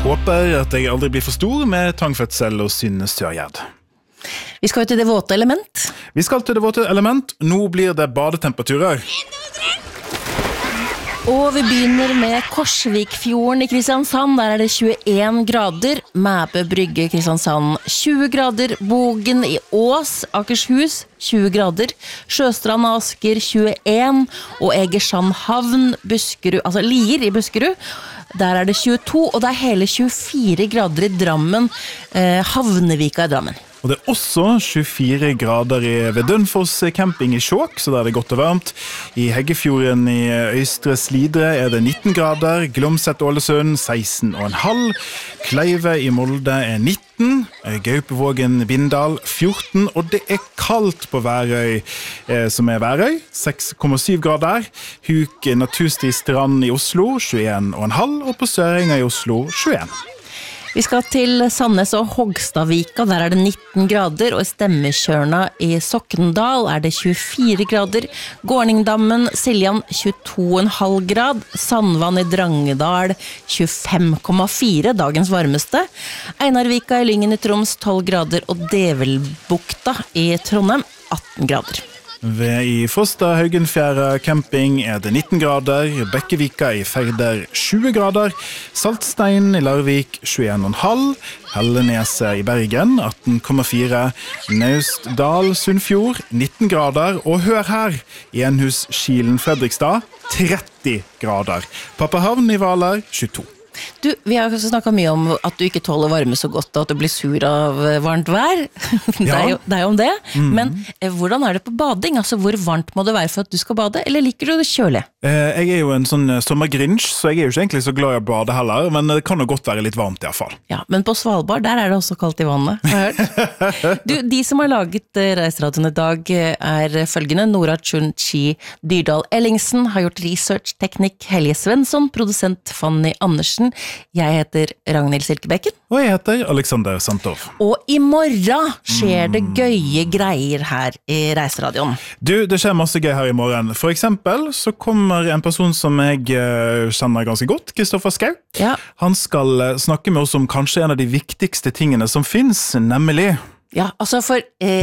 håper at jeg aldri blir for stor med tangfødsel og Synne Sørgjerd. Vi skal jo til det våte element. Vi skal til det våte element. Nå blir det badetemperaturer. Og vi begynner med Korsvikfjorden i Kristiansand. Der er det 21 grader. Mæbe Brygge Kristiansand 20 grader. Bogen i Ås, Akershus 20 grader. Sjøstrand og Asker 21. Og Egersand Havn, Buskerud, altså Lier i Buskerud. Der er det 22, og det er hele 24 grader i Drammen. Havnevika i Drammen. Og det er også 24 grader ved Dønfoss camping i Skjåk, så der er det godt og varmt. I Heggefjorden i Øystre Slidre er det 19 grader, Glomset Ålesund 16,5, Kleive i Molde er 19, Gaupevågen Bindal 14, og det er kaldt på Værøy, som er Værøy, 6,7 grader, Huk Natursti Strand i Oslo 21,5, og på Sørenga i Oslo 21. Vi skal til Sandnes og Hogstadvika, der er det 19 grader, og i Stemmekjørna i Sokndal er det 24 grader, Gårdningdammen, Siljan 22,5 grad, Sandvann i Drangedal 25,4, dagens varmeste, Einarvika i Lyngen i Troms 12 grader, og Develbukta i Trondheim 18 grader. I Frosta Haugenfjæra camping er det 19 grader, Bekkevika i Ferder 20 grader, Saltstein i Larvik 21,5, Helleneset i Bergen 18,4, Naustdal Sunnfjord 19 grader, og hør her, Enhus Kilen Fredrikstad 30 grader, Pappahavn i Hvaler 22. Du, vi har jo snakket mye om at du ikke tåler varme så godt, og at du blir sur av varmt vær. Det er jo om det. Men hvordan er det på bading? Altså, hvor varmt må det være for at du skal bade, eller liker du det kjølig? Jeg er jo en sånn sommergrinch, så jeg er jo ikke egentlig så glad i å bade heller, men det kan jo godt være litt varmt i hvert fall. Ja, men på Svalbard, der er det også kaldt i vannet, har jeg hørt. Du, de som har laget Reiseradioen i dag er følgende: Nora Chun-Chi Dyrdal Ellingsen har gjort research-teknikk, Helge Svensson, produsent Fanny Andersen. Jeg heter Ragnhild Silkebekken. Og jeg heter Alexander Santov. Og i morgen skjer det gøye greier her i Reiseradioen. Du, det skjer masse gøy her i morgen. For eksempel så kommer en person som jeg kjenner ganske godt, Kristoffer Skau. Ja. Han skal snakke med oss om kanskje en av de viktigste tingene som finnes, nemlig... Ja, altså for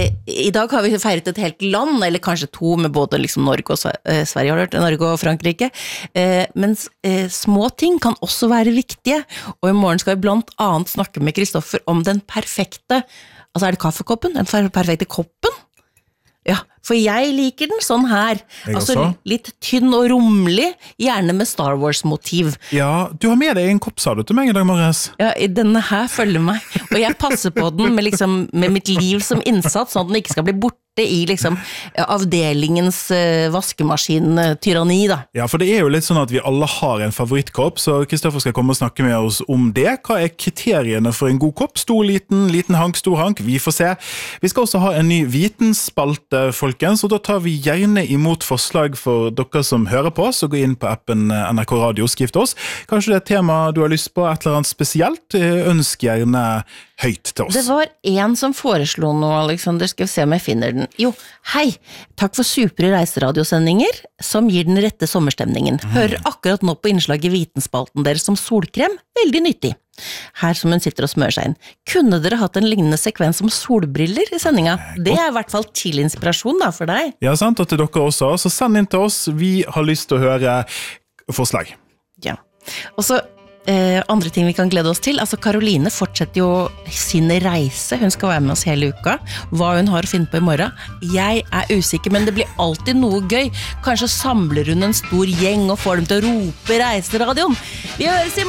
i dag har vi feiret et helt land, eller kanskje to, med både liksom Norge og Sverige, har du hørt, Norge og Frankrike, mens små ting kan også være viktige, og i morgen skal vi blant annet snakke med Kristoffer om den perfekte, altså er det kaffekoppen, den perfekte koppen? Ja, for jeg liker den sånn her, altså litt tynn og romlig, gjerne med Star Wars-motiv. Ja, du har med deg en kopp, sa du til meg i dag morges. Ja, denne her følger meg, og jeg passer på den med mitt liv som innsats, sånn at den ikke skal bli borte i liksom avdelingens vaskemaskin-tyranni da. Ja, for det er jo litt sånn at vi alle har en favorittkopp, så Kristoffer skal komme og snakke med oss om det. Hva er kriteriene for en god kopp? Stor, liten hank, stor hank, vi får se. Vi skal også ha en ny vitensspalte, folkens, og da tar vi gjerne imot forslag for dere som hører på, så gå inn på appen NRK Radio og skriv til oss. Kanskje det er et tema du har lyst på, et eller annet spesielt? Ønsk gjerne høyt til oss. Det var en som foreslo noe, Alexander, skal vi se om jeg finner den. Jo, hei, takk for supre reiseradiosendinger som gir den rette sommerstemningen. Hører akkurat nå på innslaget i Vitenspalten deres som solkrem, veldig nyttig. Her som hun sitter og smører seg inn. Kunne dere hatt en lignende sekvens om solbriller i sendinga? Det er i hvert fall til inspirasjon da for deg. Ja, sant, og til dere også. Så send inn til oss, vi har lyst til å høre forslag. Ja, og så andre ting vi kan glede oss til, altså Karoline fortsetter jo sin reise, hun skal være med oss hele uka, hva hun har å finne på i morgen, jeg er usikker, men det blir alltid noe gøy, kanskje samler hun en stor gjeng og får dem til å rope Reiseradioen, vi høres i